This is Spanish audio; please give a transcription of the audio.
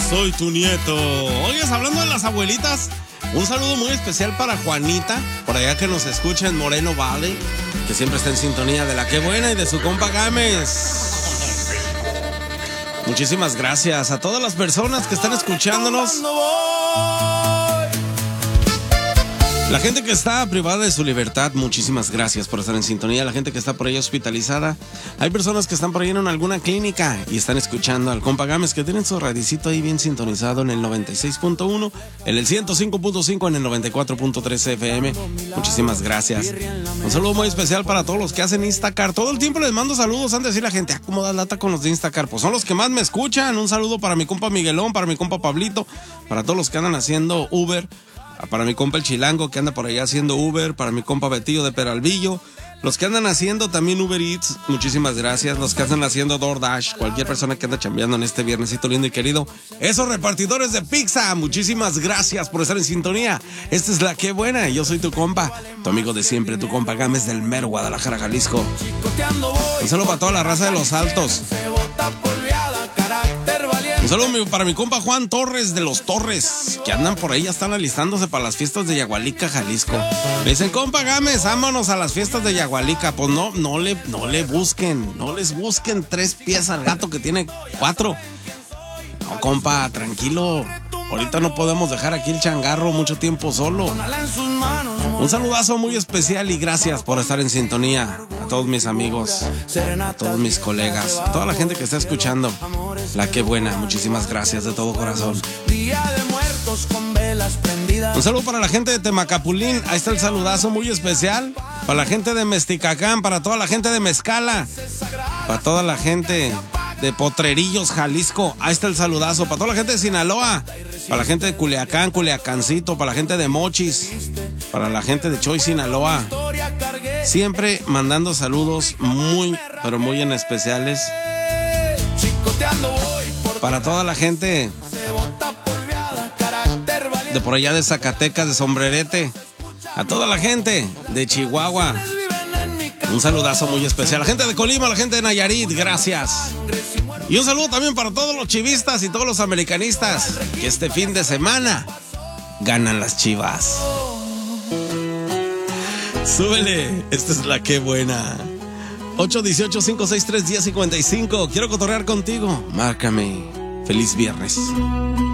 soy tu nieto. Oyes, hablando de las abuelitas, un saludo muy especial para Juanita, por allá que nos escucha en Moreno Valley, que siempre está en sintonía de La Qué Buena y de su compa Gámez. Muchísimas gracias a todas las personas que están escuchándonos. La gente que está privada de su libertad, muchísimas gracias por estar en sintonía. La gente que está por ahí hospitalizada. Hay personas que están por ahí en alguna clínica y están escuchando al compa Gámez, que tienen su radicito ahí bien sintonizado en el 96.1, en el 105.5, en el 94.3 FM. Muchísimas gracias. Un saludo muy especial para todos los que hacen Instacart. Todo el tiempo les mando saludos antes de decir la gente, ¿cómo das lata con los de Instacart? Pues son los que más me escuchan. Un saludo para mi compa Miguelón, para mi compa Pablito, para todos los que andan haciendo Uber. Para mi compa el Chilango que anda por allá haciendo Uber, para mi compa Betillo de Peralvillo, los que andan haciendo también Uber Eats, muchísimas gracias, los que andan haciendo DoorDash, cualquier persona que anda chambeando en este viernesito lindo y querido, esos repartidores de pizza, muchísimas gracias por estar en sintonía. Esta es La Qué Buena y yo soy tu compa, tu amigo de siempre, tu compa Gámez del mero Guadalajara, Jalisco. Un saludo para toda la raza de Los Altos. Un saludo para mi compa Juan Torres de Los Torres, que andan por ahí, ya están alistándose para las fiestas de Yagualica, Jalisco. Me dicen, compa Gámez, vámonos a las fiestas de Yagualica. Pues no les busquen 3 pies al gato que tiene 4. No, compa, tranquilo. Ahorita no podemos dejar aquí el changarro mucho tiempo solo. Un saludazo muy especial y gracias por estar en sintonía. A todos mis amigos, a todos mis colegas, a toda la gente que está escuchando La Qué Buena, muchísimas gracias de todo corazón. Un saludo para la gente de Temacapulín, ahí está el saludazo muy especial. Para la gente de Mesticacán, para toda la gente de Mezcala, para toda la gente de Potrerillos, Jalisco, ahí está el saludazo. Para toda la gente de Sinaloa, para la gente de Culiacán, Culiacancito, para la gente de Mochis, para la gente de Choy, Sinaloa. Siempre mandando saludos muy, pero muy en especiales. Para toda la gente de por allá de Zacatecas, de Sombrerete. A toda la gente de Chihuahua. Un saludazo muy especial. La gente de Colima, la gente de Nayarit, gracias. Y un saludo también para todos los chivistas y todos los americanistas que este fin de semana ganan las Chivas. Súbele, esta es La Qué Buena. 818-563-1055. Quiero cotorrear contigo. Márcame. Feliz viernes.